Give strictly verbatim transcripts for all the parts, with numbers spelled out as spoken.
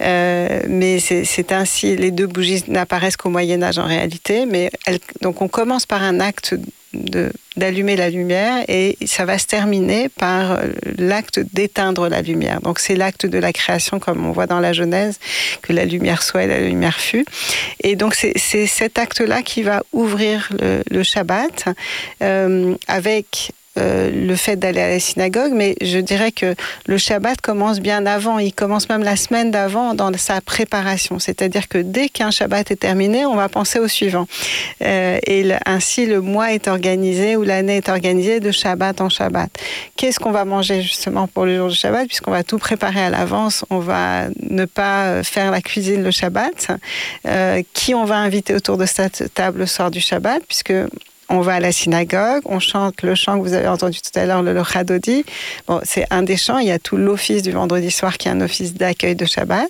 Euh, mais c'est, c'est ainsi, les deux bougies n'apparaissent qu'au Moyen-Âge en réalité. Mais elles, donc on commence par un acte de, d'allumer la lumière et ça va se terminer par l'acte d'éteindre la lumière. Donc c'est l'acte de la création, comme on voit dans la Genèse, que la lumière soit et la lumière fut. Et donc c'est, c'est cet acte-là qui va ouvrir le, le Shabbat euh, avec Euh, le fait d'aller à la synagogue, mais je dirais que le Shabbat commence bien avant, il commence même la semaine d'avant dans sa préparation, c'est-à-dire que dès qu'un Shabbat est terminé, on va penser au suivant. Euh, et le, ainsi le mois est organisé, ou l'année est organisée de Shabbat en Shabbat. Qu'est-ce qu'on va manger justement pour le jour du Shabbat, puisqu'on va tout préparer à l'avance, on va ne pas faire la cuisine le Shabbat, euh, qui on va inviter autour de cette table le soir du Shabbat, puisque on va à la synagogue, on chante le chant que vous avez entendu tout à l'heure, le Chadodi. Bon, c'est un des chants. Il y a tout l'office du vendredi soir qui est un office d'accueil de Shabbat.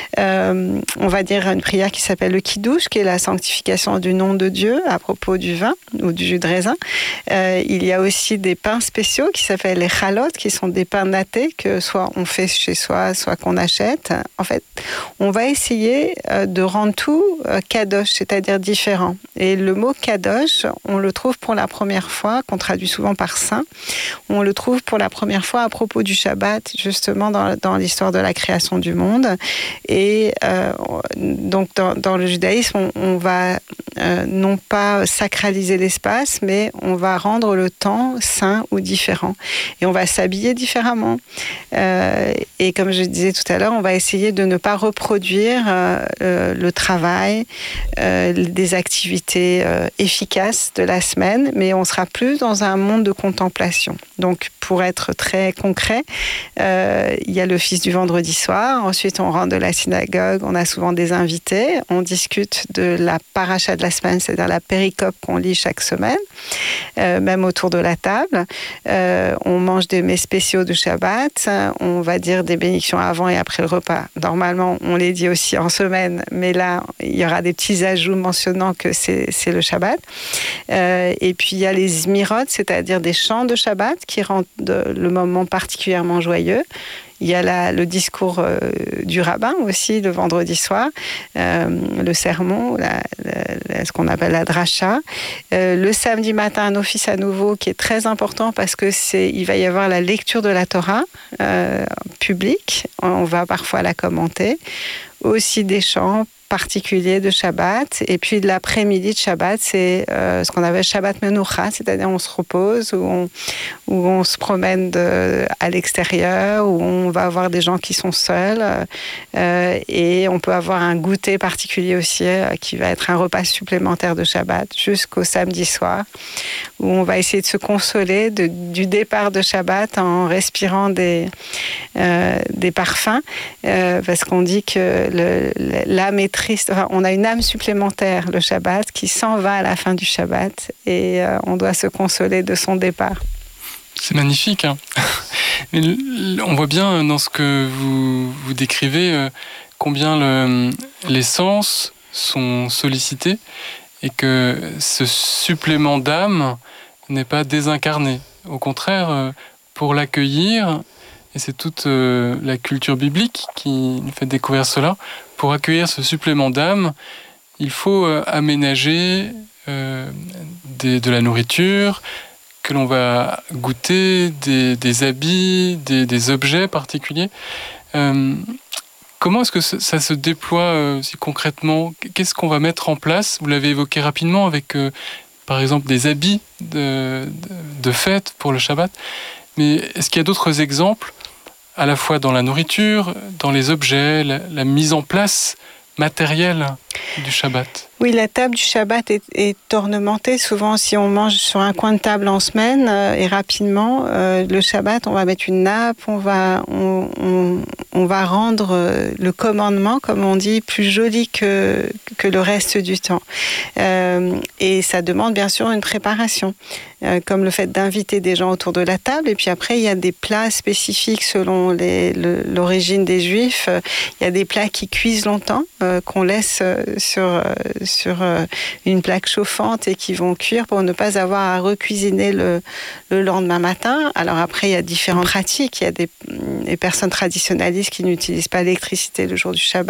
Euh, on va dire une prière qui s'appelle le Kiddush, qui est la sanctification du nom de Dieu à propos du vin ou du jus de raisin. Euh, il y a aussi des pains spéciaux qui s'appellent les chalot, qui sont des pains nattés que soit on fait chez soi, soit qu'on achète. En fait, on va essayer de rendre tout kadosh, c'est-à-dire différent. Et le mot kadosh, on le trouve pour la première fois, qu'on traduit souvent par saint, on le trouve pour la première fois à propos du Shabbat, justement dans, dans l'histoire de la création du monde. Et euh, donc dans, dans le judaïsme, on, on va euh, non pas sacraliser l'espace, mais on va rendre le temps saint ou différent. Et on va s'habiller différemment. Euh, et comme je disais tout à l'heure, on va essayer de ne pas reproduire euh, euh, le travail, euh, des activités euh, efficaces de la semaine, mais on sera plus dans un monde de contemplation. Donc, pour être très concret, euh, il y a l'office du vendredi soir. Ensuite, on rentre de la synagogue. On a souvent des invités. On discute de la paracha de la semaine, c'est-à-dire la péricope qu'on lit chaque semaine, euh, même autour de la table. Euh, on mange des mets spéciaux de Shabbat. On va dire des bénédictions avant et après le repas. Normalement, on les dit aussi en semaine, mais là, il y aura des petits ajouts mentionnant que c'est, c'est le Shabbat. Euh, et puis, il y a les zmirot, c'est-à-dire des chants de Shabbat qui rendent de, le moment particulièrement joyeux. Il y a la, le discours euh, du rabbin aussi, le vendredi soir, euh, le sermon, la, la, ce qu'on appelle la dracha. Euh, le samedi matin, un office à nouveau qui est très important parce que c'est, il va y avoir la lecture de la Torah euh, publique. On va parfois la commenter. Aussi des chants particulier de Shabbat. Et puis de l'après-midi de Shabbat, c'est euh, ce qu'on appelle Shabbat Menoucha, c'est-à-dire on se repose, où on, où on se promène de, à l'extérieur, où on va avoir des gens qui sont seuls. Euh, et on peut avoir un goûter particulier aussi, euh, qui va être un repas supplémentaire de Shabbat, jusqu'au samedi soir, où on va essayer de se consoler de, du départ de Shabbat en respirant des, euh, des parfums, euh, parce qu'on dit que le, l'âme est triste. Enfin, on a une âme supplémentaire, le Shabbat, qui s'en va à la fin du Shabbat et euh, on doit se consoler de son départ. C'est magnifique, hein. Mais on voit bien dans ce que vous, vous décrivez euh, combien le, les sens sont sollicités et que ce supplément d'âme n'est pas désincarné. Au contraire, euh, pour l'accueillir, et c'est toute euh, la culture biblique qui nous fait découvrir cela, pour accueillir ce supplément d'âme, il faut euh, aménager euh, des, de la nourriture que l'on va goûter, des, des habits, des, des objets particuliers. Euh, comment est-ce que ça se déploie euh, si concrètement ? Qu'est-ce qu'on va mettre en place ? Vous l'avez évoqué rapidement avec, euh, par exemple, des habits de, de, de fête pour le Shabbat. Mais est-ce qu'il y a d'autres exemples, à la fois dans la nourriture, dans les objets, la, la mise en place matérielle du Shabbat ? Oui, la table du Shabbat est, est ornementée. Souvent, si on mange sur un coin de table en semaine euh, et rapidement, euh, le Shabbat, on va mettre une nappe, on va, on, on, on va rendre euh, le commandement, comme on dit, plus joli que, que le reste du temps. Euh, et ça demande bien sûr une préparation, euh, comme le fait d'inviter des gens autour de la table. Et puis après, il y a des plats spécifiques selon les, le, l'origine des Juifs. Il y a des plats qui cuisent longtemps, euh, qu'on laisse sur, sur une plaque chauffante et qui vont cuire pour ne pas avoir à recuisiner le, le lendemain matin. Alors après, il y a différentes pratiques. Il y a des, des personnes traditionnalistes qui n'utilisent pas l'électricité le jour du Shabbat.